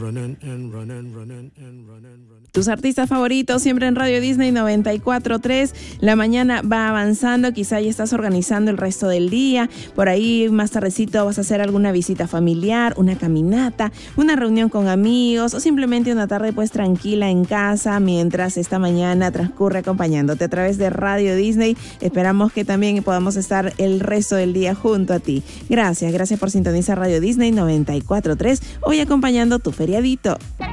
Tus artistas favoritos siempre en Radio Disney 94.3. La mañana va avanzando, quizá ya estás organizando el resto del día. Por ahí más tardecito vas a hacer alguna visita familiar, una caminata, una reunión con amigos o simplemente una tarde pues tranquila en casa mientras esta mañana transcurre acompañándote a través de Radio Disney. Esperamos que también podamos estar el resto del día junto a ti. Gracias por sintonizar Radio Disney 94.3. Hoy acompañando tu feriadito.